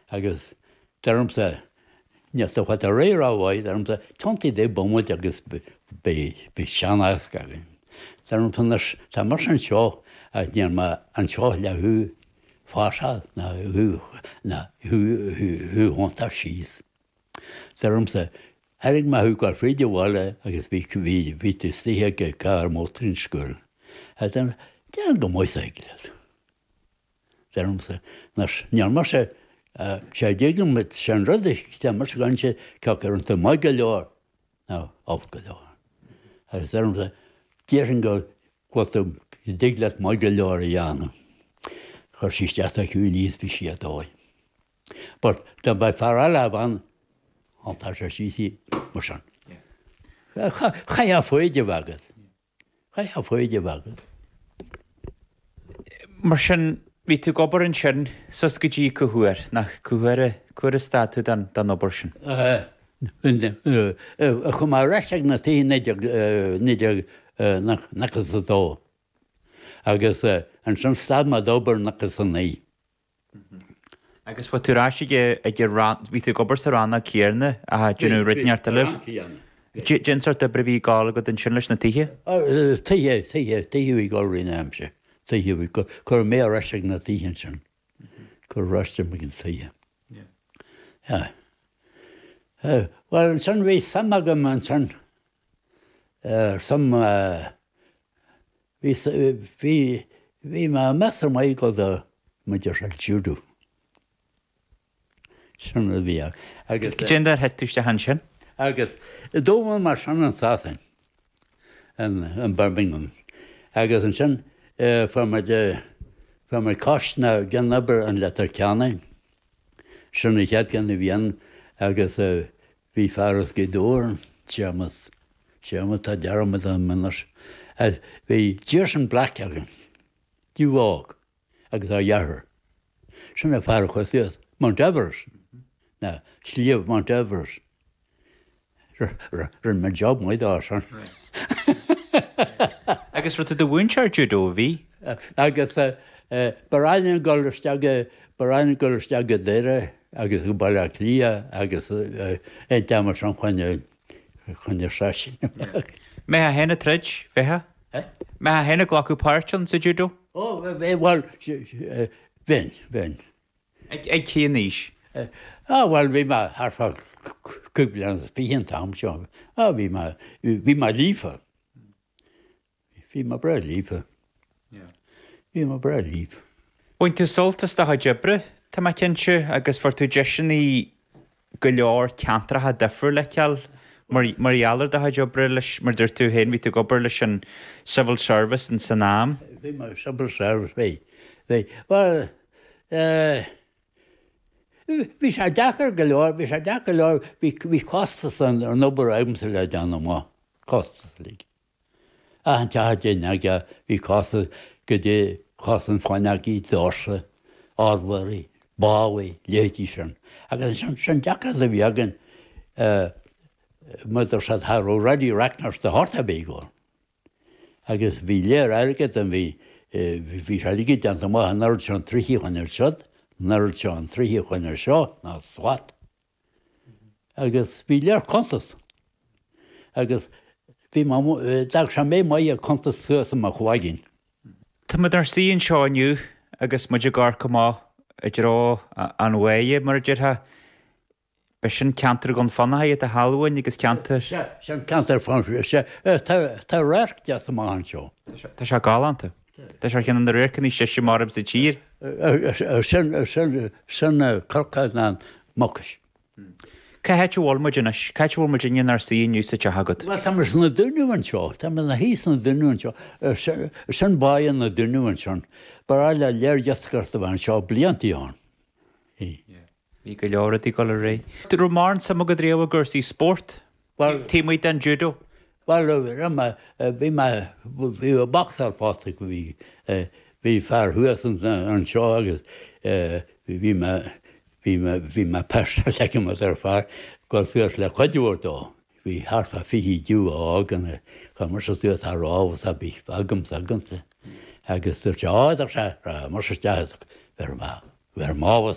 agus darmsa níos what a réráhhaid darmsa tontaí dé bommuid agus be seanás gagan. Darmsa tá mar an seo a níar an seo lethú fásáil na thu honta síos. Darmsa Harig ma hu gáil fríide bháile agus bhí stíthe go car mótrin scoil. Dean go móisa le. Darmsa níar mar sé dégum mit sean rudaigh mar gan sé cear an mai go leor ná áh go leor. Agus darmsa déan go dig le mai go leor a dhéanam. Chir sí deasta chuú níos bhí si a dóid. But tá ba fearráile bhain antá sé síí mar sin. Cha foiide bhagad. Cha foiide bhagad. Mar sin bhí tú gobar an sin sus go dtí cohuair nach cuair stáú dan obair sin. Chu má reisteach na taí níidir nachas a dó. Agus an sin stad má dóbar nachas an naí. Agus bfu túráisiige ví tú gobar sa ranna céarna a dúnú ritneart a leh. Gin sort a brehí gála go den sin leis na tithe? Taí bhí gáil riine amse. Taí bhí chur mé reisteach na tíhan sin. Chur reisteach me gin taí. Well an sin bhí samagam an sin hí má mesar mai go a muidir se siúdú. Sin a bhí agus Gindar hetúiste han sin? Agus dóma mar sin an sásain an Birmingham. Agus an sin fa mar cosna gan nabar an letar ceannain. Sin i chead gan na bhíon agus bhí fearras go dóir seamas tá dearmad an minas. Bhí díir an black agan, dúhág agus a dhearr. Sin a fear chuisiad Mount Everest. Na, slíomh Mount Everest. Rinn me job muid á san. Agus rut do bhúnseir dúdó bhí? Agus baráin golarsteige déire agus go bailile clia agus é deamar san chuine seisi. Me a henna trid bheitthe? Me a henna ghlacu páirtean sa dúdó? Ó bhil bhain. Ag chéan níos? Bhil bhí mar thfa cúpla bhíon tam seo. Bhí mar lífa. Bhí mar bre lífa. Bhí mar bre líf. Bhain tú soltas de debre tá mai cinse agus for tú deisian í go leor ceantratha difriúil le ceall marhealar de debre leis mar dúir tú hen bhí tú gobar leis an civil service an san náam? Bhí mar civil service bhí. Well, bhí sé dechar go leor, bhí costas an nóbar aimsa le deanna má. Costas lí. An tead déine bhí costas go dé chosan fáineí dása, áhhaí, báhaí, léití sin. Agus sin dechar le bhí agan muidir sa tharó radí reicnar de háta bé gáil. Agus bhí léir airgad an bhí sé ligid an má an nerd seán tríí chuinir siad, nerd seán tríí chuinir seo ná swat. Agus bhí léir contas. Agus bhí dag se mé mai a contas suas am a chuáigin. Tá mud ar síon seo aniu agus muidir gar má i drá an bhaige mar dthe be sin ceantar gon fannaí a halhain agus ceantar. Sin ceantar fan tá réirt de am an seo. Tá se gáanta. Tá se cin an récan í sé marm sa tír. Sin carcaid ná mocas. Ca heitúhil muidirnas, Caithúil muidirine ar síonú sa tegad. Well tá mar na duúin seo, Tá na híos na duúin seo sin báan na duúin sin, bar eile léir deascarta bhain seo blianttaíán. Bhí go leoratí go ré. Tú mar sam go dréomh gursaí sport? Tímuid an judo? Well bhí baxar fásta go bhí fear thuasan an seo agus bhí me peiste le mar ar fear go suas le chuidirúirtá. Bhí harfa fií dú ágan chu mar sa suas ráhas a bí agam agananta. Agus tuirte áidir se mar sa deach bhar máhas